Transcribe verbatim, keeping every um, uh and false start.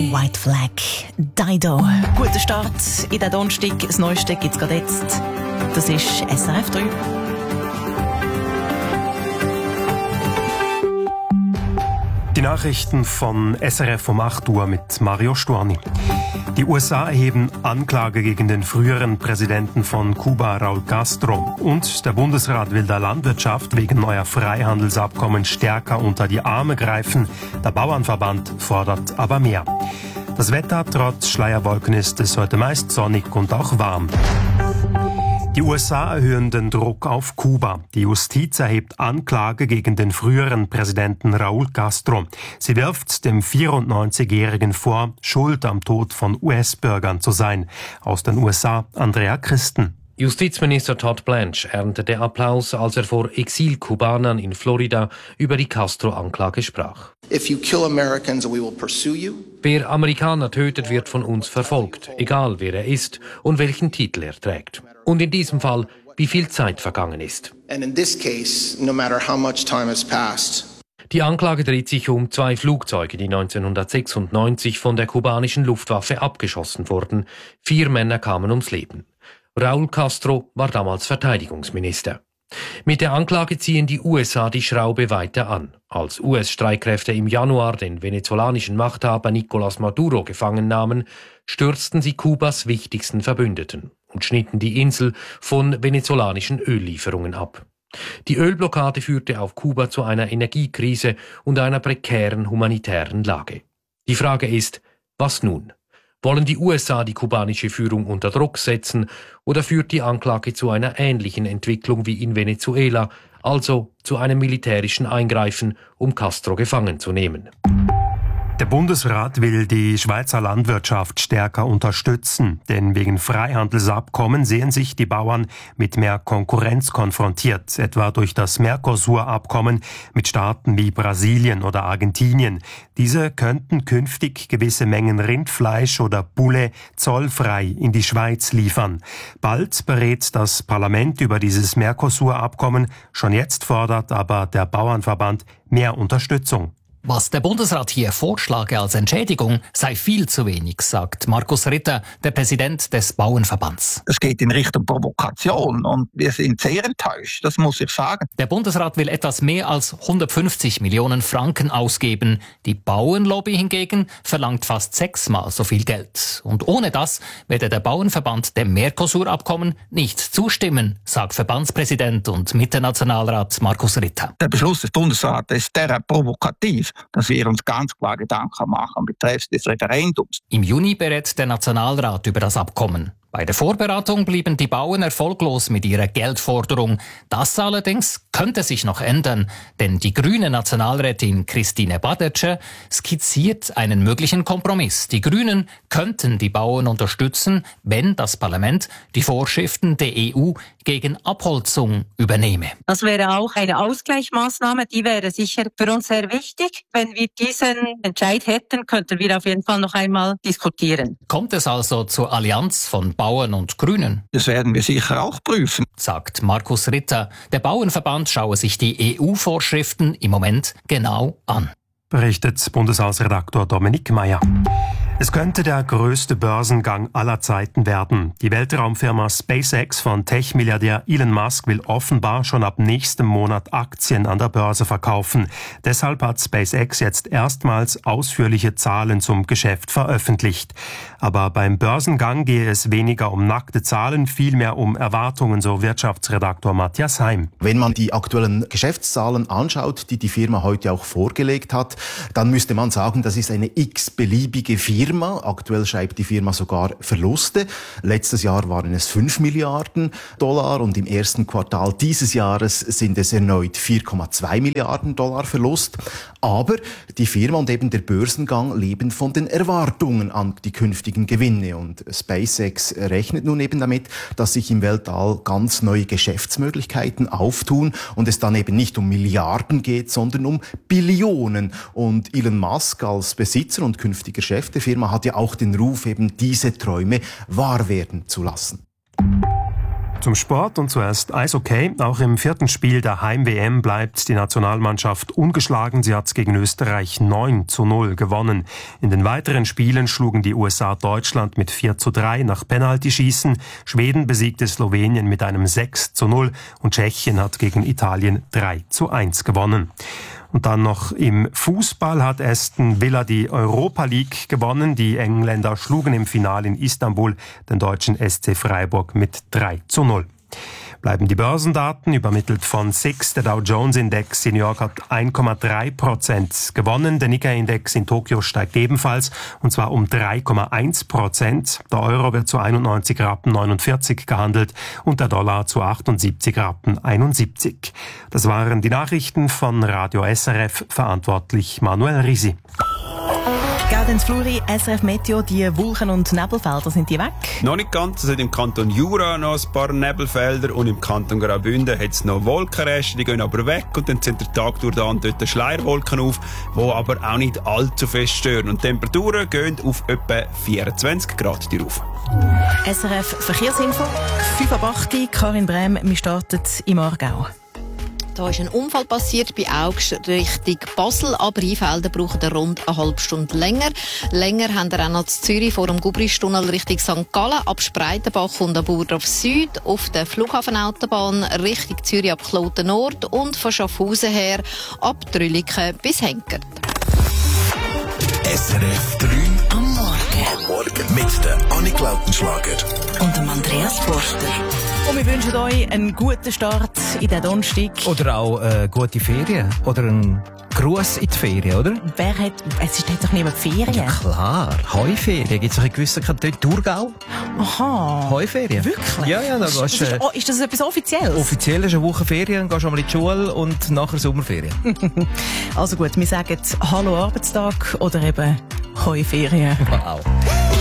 White Flag, Dido. Guter Start in den Donnerstag. Das Neueste gibt es gerade jetzt. Das ist S R F drei. Die Nachrichten von S R F um acht Uhr mit Mario Stuani. Die U S A erheben Anklage gegen den früheren Präsidenten von Kuba, Raúl Castro. Und der Bundesrat will der Landwirtschaft wegen neuer Freihandelsabkommen stärker unter die Arme greifen. Der Bauernverband fordert aber mehr. Das Wetter trotz Schleierwolken ist es heute meist sonnig und auch warm. Die U S A erhöhen den Druck auf Kuba. Die Justiz erhebt Anklage gegen den früheren Präsidenten Raúl Castro. Sie wirft dem vierundneunzigjährigen vor, schuld am Tod von U S-Bürgern zu sein. Aus den U S A Andrea Christen. Justizminister Todd Blanche erntete Applaus, als er vor Exil-Kubanern in Florida über die Castro-Anklage sprach. If you kill Americans, we will pursue you. Wer Amerikaner tötet, wird von uns verfolgt, egal wer er ist und welchen Titel er trägt. Und in diesem Fall, wie viel Zeit vergangen ist. And in this case, no matter how much time has passed. Die Anklage dreht sich um zwei Flugzeuge, die neunzehnhundertsechsundneunzig von der kubanischen Luftwaffe abgeschossen wurden. Vier Männer kamen ums Leben. Raúl Castro war damals Verteidigungsminister. Mit der Anklage ziehen die U S A die Schraube weiter an. Als U S-Streitkräfte im Januar den venezolanischen Machthaber Nicolás Maduro gefangen nahmen, stürzten sie Kubas wichtigsten Verbündeten und schnitten die Insel von venezolanischen Öllieferungen ab. Die Ölblockade führte auf Kuba zu einer Energiekrise und einer prekären humanitären Lage. Die Frage ist, was nun? Wollen die U S A die kubanische Führung unter Druck setzen oder führt die Anklage zu einer ähnlichen Entwicklung wie in Venezuela, also zu einem militärischen Eingreifen, um Castro gefangen zu nehmen? Der Bundesrat will die Schweizer Landwirtschaft stärker unterstützen, denn wegen Freihandelsabkommen sehen sich die Bauern mit mehr Konkurrenz konfrontiert, etwa durch das Mercosur-Abkommen mit Staaten wie Brasilien oder Argentinien. Diese könnten künftig gewisse Mengen Rindfleisch oder Bulle zollfrei in die Schweiz liefern. Bald berät das Parlament über dieses Mercosur-Abkommen. Schon jetzt fordert aber der Bauernverband mehr Unterstützung. Was der Bundesrat hier vorschlage als Entschädigung, sei viel zu wenig, sagt Markus Ritter, der Präsident des Bauernverbands. Es geht in Richtung Provokation und wir sind sehr enttäuscht, das muss ich sagen. Der Bundesrat will etwas mehr als hundertfünfzig Millionen Franken ausgeben. Die Bauernlobby hingegen verlangt fast sechsmal so viel Geld. Und ohne das werde der Bauernverband dem Mercosur-Abkommen nicht zustimmen, sagt Verbandspräsident und Mitte-Nationalrat Markus Ritter. Der Beschluss des Bundesrats ist derart provokativ, dass wir uns ganz klar Gedanken machen betreffs des Referendums. Im Juni berät der Nationalrat über das Abkommen. Bei der Vorberatung blieben die Bauern erfolglos mit ihrer Geldforderung. Das allerdings könnte sich noch ändern, denn die grüne Nationalrätin Christine Badertscher skizziert einen möglichen Kompromiss. Die Grünen könnten die Bauern unterstützen, wenn das Parlament die Vorschriften der E U gegen Abholzung übernehme. Das wäre auch eine Ausgleichsmaßnahme, die wäre sicher für uns sehr wichtig. Wenn wir diesen Entscheid hätten, könnten wir auf jeden Fall noch einmal diskutieren. Kommt es also zur Allianz von Bauern und Grünen? Das werden wir sicher auch prüfen, sagt Markus Ritter. Der Bauernverband schaue sich die E U-Vorschriften im Moment genau an. Berichtet Bundeshausredaktor Dominik Mayer. Es könnte der größte Börsengang aller Zeiten werden. Die Weltraumfirma SpaceX von Tech-Milliardär Elon Musk will offenbar schon ab nächstem Monat Aktien an der Börse verkaufen. Deshalb hat SpaceX jetzt erstmals ausführliche Zahlen zum Geschäft veröffentlicht. Aber beim Börsengang gehe es weniger um nackte Zahlen, vielmehr um Erwartungen, so Wirtschaftsredaktor Matthias Heim. Wenn man die aktuellen Geschäftszahlen anschaut, die die Firma heute auch vorgelegt hat, dann müsste man sagen, das ist eine x-beliebige Firma. Aktuell schreibt die Firma sogar Verluste. Letztes Jahr waren es fünf Milliarden Dollar und im ersten Quartal dieses Jahres sind es erneut vier Komma zwei Milliarden Dollar Verlust. Aber die Firma und eben der Börsengang leben von den Erwartungen an die künftigen Gewinne. Und SpaceX rechnet nun eben damit, dass sich im Weltall ganz neue Geschäftsmöglichkeiten auftun und es dann eben nicht um Milliarden geht, sondern um Billionen. Und Elon Musk als Besitzer und künftiger Chef der Firma hat ja auch den Ruf, eben diese Träume wahr werden zu lassen. Zum Sport und zuerst Eishockey. Auch im vierten Spiel der Heim-W M bleibt die Nationalmannschaft ungeschlagen. Sie hat gegen Österreich neun zu null gewonnen. In den weiteren Spielen schlugen die U S A Deutschland mit vier zu drei nach Penaltyschießen. Schweden besiegte Slowenien mit einem sechs zu null und Tschechien hat gegen Italien drei zu eins gewonnen. Und dann noch im Fußball hat Aston Villa die Europa League gewonnen. Die Engländer schlugen im Finale in Istanbul den deutschen S C Freiburg mit drei zu null. Bleiben die Börsendaten, übermittelt von S I X. Der Dow Jones Index in New York hat eins Komma drei Prozent gewonnen. Der Nikkei-Index in Tokio steigt ebenfalls, und zwar um drei Komma eins Prozent. Der Euro wird zu einundneunzig Rappen neunundvierzig gehandelt und der Dollar zu achtundsiebzig Rappen einundsiebzig. Das waren die Nachrichten von Radio S R F, verantwortlich Manuel Risi. Geld ins Fluri, S R F Meteo, die Wolken- und Nebelfelder, sind die weg? Noch nicht ganz. Es hat im Kanton Jura noch ein paar Nebelfelder und im Kanton Graubünden hat es noch Wolkenreste, die gehen aber weg und dann sind der Tag durch dann dort Schleierwolken auf, die aber auch nicht allzu fest stören. Und die Temperaturen gehen auf etwa vierundzwanzig Grad drauf. S R F Verkehrsinfo, fünf ab acht, Karin Brehm, wir starten im Aargau. Da ist ein Unfall passiert bei Augst Richtung Basel, aber Rheinfelden brauchen rund eine halbe Stunde länger. Länger haben wir auch noch in Zürich vor dem Gubristunnel Richtung Sankt Gallen, ab Spreitenbach und ab Burdorf Süd, auf der Flughafenautobahn Richtung Zürich ab Kloten Nord und von Schaffhausen her ab Trülliken bis Henkert. S R F drei am Morgen. Am Morgen mit der Annik Lautenschlager und dem Andreas Forster. Und wir wünschen euch einen guten Start in den Donnerstag. Oder auch äh, gute Ferien. Oder einen Gruß in die Ferien, oder? Wer hat, es ist doch niemand Ferien? Ja klar, Heuferien. Gibt es auch in gewissen Kantonen Thurgau? Aha. Heuferien. Wirklich? Ja, ja. Da ist, gehst, das äh, ist, oh, ist das etwas Offizielles? Offiziell ist eine Woche Ferien, gehst einmal in die Schule und nachher Sommerferien. Also gut, wir sagen Hallo Arbeitstag oder eben Heuferien. Wow.